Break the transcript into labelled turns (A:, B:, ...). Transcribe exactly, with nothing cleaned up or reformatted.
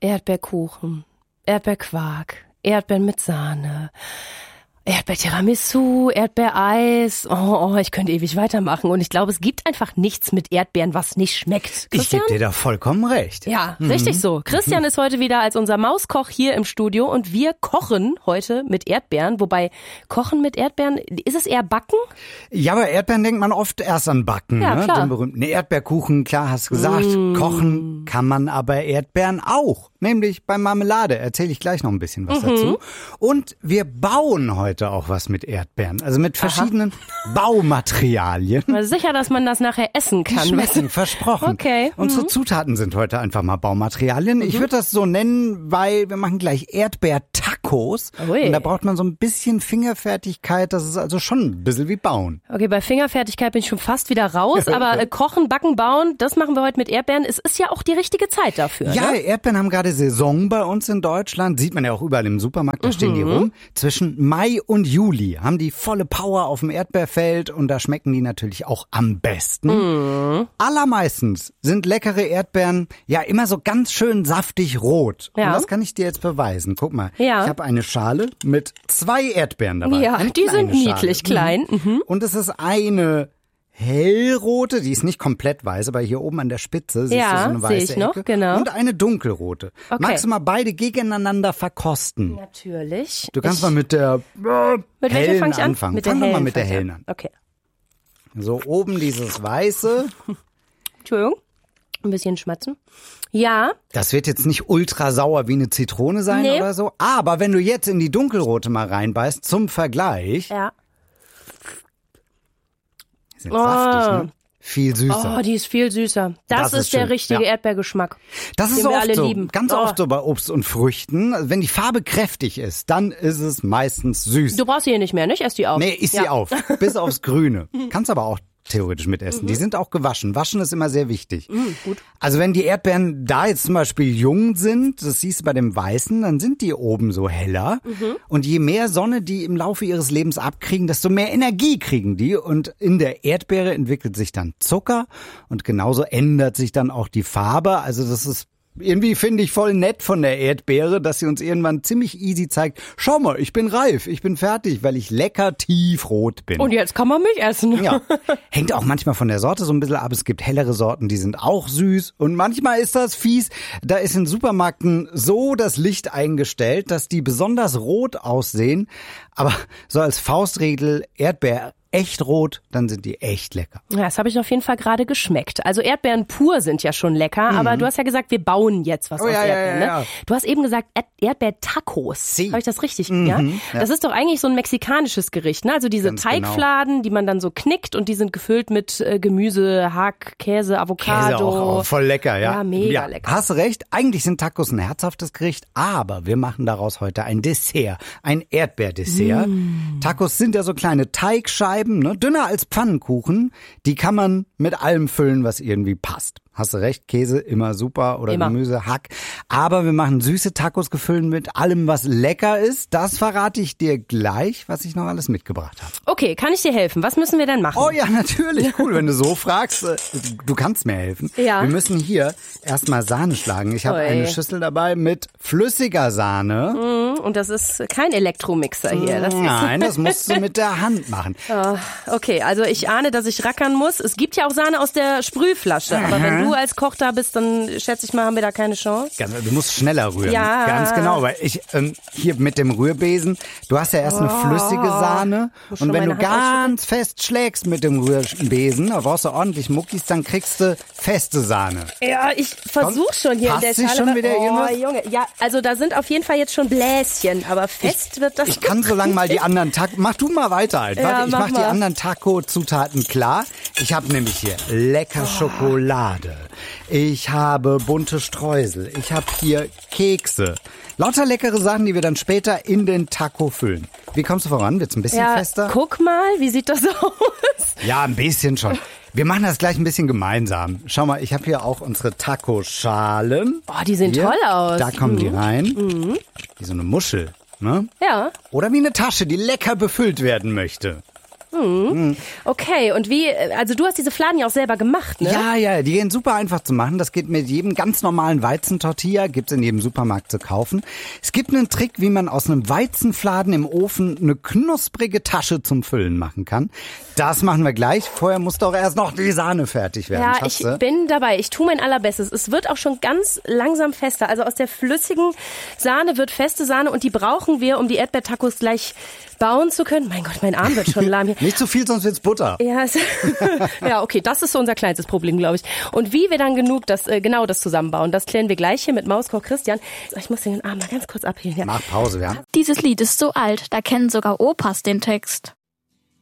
A: Erdbeerkuchen, Erdbeerquark, Erdbeeren mit Sahne, Erdbeer-Tiramisu, Erdbeereis. Oh, oh, ich könnte ewig weitermachen. Und ich glaube, es gibt einfach nichts mit Erdbeeren, was nicht schmeckt.
B: Christian? Ich gebe dir da vollkommen recht.
A: Ja, mhm. richtig so. Christian ist heute wieder als unser Mauskoch hier im Studio und wir kochen heute mit Erdbeeren. Wobei, kochen mit Erdbeeren, ist es eher Backen?
B: Ja, aber Erdbeeren denkt man oft erst an Backen.
A: Ja,
B: ne?
A: klar.
B: Den berühmten Erdbeerkuchen, klar, hast gesagt. Mm. Kochen kann man aber Erdbeeren auch. Nämlich bei Marmelade. Erzähle ich gleich noch ein bisschen was mhm. dazu. Und wir bauen heute auch was mit Erdbeeren. Also mit verschiedenen Aha. Baumaterialien.
A: Mal sicher, dass man das nachher essen kann.
B: Die schmecken, versprochen.
A: Okay.
B: Unsere
A: mhm.
B: Zutaten sind heute einfach mal Baumaterialien. Mhm. Ich würde das so nennen, weil wir machen gleich Erdbeer-Tacos.
A: Ui.
B: Und da braucht man so ein bisschen Fingerfertigkeit. Das ist also schon ein bisschen wie Bauen.
A: Okay, bei Fingerfertigkeit bin ich schon fast wieder raus. Aber äh, kochen, backen, bauen, das machen wir heute mit Erdbeeren. Es ist ja auch die richtige Zeit dafür.
B: Ja,
A: ne?
B: Erdbeeren haben gerade Saison bei uns in Deutschland. Sieht man ja auch überall im Supermarkt, da mhm. stehen die rum. Zwischen Mai und Juli haben die volle Power auf dem Erdbeerfeld und da schmecken die natürlich auch am besten. Mhm. Allermeistens sind leckere Erdbeeren ja immer so ganz schön saftig rot.
A: Ja.
B: Und das kann ich dir jetzt beweisen. Guck mal,
A: ja.
B: ich habe eine Schale mit zwei Erdbeeren dabei.
A: Ja,
B: eine
A: die sind niedlich,
B: Schale.
A: klein. Mhm.
B: Und es ist eine hellrote, die ist nicht komplett weiß, aber hier oben an der Spitze siehst
A: ja,
B: du so eine weiße
A: sehe ich noch,
B: Ecke.
A: genau.
B: Und eine dunkelrote.
A: Okay.
B: Magst du mal beide gegeneinander verkosten?
A: Natürlich.
B: Du kannst
A: ich
B: mal mit der äh,
A: mit
B: hellen
A: fang ich an?
B: anfangen.
A: Mit der
B: Fang
A: hellen
B: mal mit der
A: fang ich
B: hellen
A: an.
B: an.
A: Okay.
B: So oben dieses weiße.
A: Entschuldigung. Ein bisschen schmatzen. Ja.
B: Das wird jetzt nicht ultra sauer wie eine Zitrone sein
A: nee.
B: oder so. Aber wenn du jetzt in die dunkelrote mal reinbeißt, zum Vergleich.
A: Ja.
B: Die sind oh. saftig, ne? Viel süßer.
A: Oh, die ist viel süßer. Das, das ist, ist der
B: schön.
A: richtige
B: ja.
A: Erdbeergeschmack.
B: Das ist
A: den
B: so
A: wir
B: oft
A: alle
B: so,
A: lieben.
B: ganz
A: oh.
B: oft so bei Obst und Früchten. Wenn die Farbe kräftig ist, dann ist es meistens süß.
A: Du brauchst sie hier nicht mehr, nicht? Ess die auf.
B: Nee, iss
A: ja.
B: sie auf. Bis aufs Grüne. Kannst aber auch theoretisch mitessen. Mhm. Die sind auch gewaschen. Waschen ist immer sehr wichtig.
A: Mhm, gut.
B: Also wenn die Erdbeeren da jetzt zum Beispiel jung sind, das siehst du bei dem Weißen, dann sind die oben so heller. Mhm. Und je mehr Sonne die im Laufe ihres Lebens abkriegen, desto mehr Energie kriegen die. Und in der Erdbeere entwickelt sich dann Zucker und genauso ändert sich dann auch die Farbe. Also das ist irgendwie finde ich voll nett von der Erdbeere, dass sie uns irgendwann ziemlich easy zeigt, schau mal, ich bin reif, ich bin fertig, weil ich lecker tiefrot bin.
A: Und jetzt kann man mich essen.
B: Ja, hängt auch manchmal von der Sorte so ein bisschen ab. Es gibt hellere Sorten, die sind auch süß. Und manchmal ist das fies. Da ist in Supermärkten so das Licht eingestellt, dass die besonders rot aussehen. Aber so als Faustregel Erdbeer echt rot, dann sind die echt lecker.
A: Ja, das habe ich auf jeden Fall gerade geschmeckt. Also Erdbeeren pur sind ja schon lecker, mhm. aber du hast ja gesagt, wir bauen jetzt was
B: oh,
A: aus
B: ja,
A: Erdbeeren.
B: Ja, ja, ja.
A: Ne? Du hast eben gesagt Erdbeer-Tacos.
B: Si.
A: Habe ich das richtig?
B: Mhm,
A: ja?
B: ja.
A: Das ist doch eigentlich so ein mexikanisches Gericht, ne? Also diese
B: Ganz
A: Teigfladen, genau. die man dann so knickt und die sind gefüllt mit äh, Gemüse, Hack, Käse, Avocado.
B: Käse auch, auch voll lecker, ja.
A: Ja, mega
B: ja,
A: lecker.
B: Hast recht, eigentlich sind Tacos ein herzhaftes Gericht, aber wir machen daraus heute ein Dessert, ein Erdbeerdessert. Mm. Tacos sind ja so kleine Teigscheiben, ne? Dünner als Pfannkuchen, die kann man mit allem füllen, was irgendwie passt. Hast du recht, Käse immer super oder
A: immer.
B: Gemüse, Hack. Aber wir machen süße Tacos gefüllt mit allem, was lecker ist. Das verrate ich dir gleich, was ich noch alles mitgebracht habe.
A: Okay, kann ich dir helfen? Was müssen wir denn machen?
B: Oh ja, natürlich. Cool, wenn du so fragst. Du kannst mir helfen.
A: Ja.
B: Wir müssen hier erstmal Sahne schlagen. Ich habe eine Schüssel dabei mit flüssiger Sahne.
A: Und das ist kein Elektromixer hier. Das
B: Nein, das musst du mit der Hand machen.
A: Oh, okay, also ich ahne, dass ich rackern muss. Es gibt ja auch Sahne aus der Sprühflasche. Aber wenn du als Koch da bist, dann schätze ich mal, haben wir da keine Chance.
B: Du musst schneller rühren.
A: Ja.
B: Ganz genau, weil ich ähm, hier mit dem Rührbesen, du hast ja erst eine
A: Oh.
B: flüssige Sahne
A: Muss
B: und
A: schon
B: wenn du
A: meine Hand
B: ganz fest schlägst mit dem Rührbesen, da brauchst du ordentlich Muckis, dann kriegst du feste Sahne.
A: Ja, ich versuche schon hier in der
B: Passt sich
A: Schale.
B: schon wieder
A: oh,
B: irgendwas?
A: Junge, ja, also da sind auf jeden Fall jetzt schon Bläschen, aber fest
B: ich,
A: wird das.
B: Ich kann so lange mal die anderen Taco, mach du mal weiter halt.
A: Ja,
B: Warte, ich
A: mach
B: mach die
A: mal.
B: anderen Taco-Zutaten klar. Ich habe nämlich hier lecker
A: Oh.
B: Schokolade. Ich habe bunte Streusel. Ich habe hier Kekse. Lauter leckere Sachen, die wir dann später in den Taco füllen. Wie kommst du voran? Wird's ein bisschen
A: Ja,
B: fester?
A: guck mal, wie sieht das aus?
B: Ja, ein bisschen schon. Wir machen das gleich ein bisschen gemeinsam. Schau mal, ich habe hier auch unsere Taco-Schalen.
A: Oh, die sehen
B: Hier,
A: toll aus.
B: Da kommen
A: mhm.
B: die rein.
A: Mhm.
B: Wie so eine Muschel, ne?
A: Ja.
B: Oder wie eine Tasche, die lecker befüllt werden möchte.
A: Mhm. Okay, und wie, also du hast diese Fladen ja auch selber gemacht, ne?
B: Ja, ja, die gehen super einfach zu machen. Das geht mit jedem ganz normalen Weizentortilla, gibt's in jedem Supermarkt zu kaufen. Es gibt einen Trick, wie man aus einem Weizenfladen im Ofen eine knusprige Tasche zum Füllen machen kann. Das machen wir gleich. Vorher muss doch erst noch die Sahne fertig werden.
A: Ja,
B: Schaffst
A: ich
B: du?
A: bin dabei. Ich tue mein Allerbestes. Es wird auch schon ganz langsam fester. Also aus der flüssigen Sahne wird feste Sahne und die brauchen wir, um die Erdbeertacos gleich bauen zu können. Mein Gott, mein Arm wird schon lahm hier.
B: Nicht zu viel, sonst wird's Butter.
A: Ja, es, ja, okay, das ist so unser kleinstes Problem, glaube ich. Und wie wir dann genug das äh, genau das zusammenbauen, das klären wir gleich hier mit Mauskoch Christian. Ich muss den Arm mal ganz kurz abheben. Ja.
B: Mach Pause, ja.
C: Dieses Lied ist so alt, da kennen sogar Opas den Text.